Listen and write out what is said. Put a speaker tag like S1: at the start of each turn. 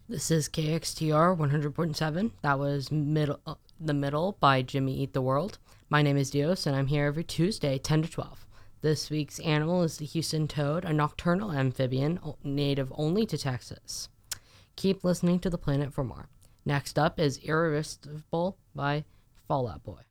S1: This is KXTR 100.7. That was The Middle by Jimmy Eat the World. My name is Dios, and I'm here every Tuesday, 10 to 12. This week's animal is the Houston toad, a nocturnal amphibian native only to Texas. Keep listening to The Planet for more. Next up is Irresistible by Fall Out Boy.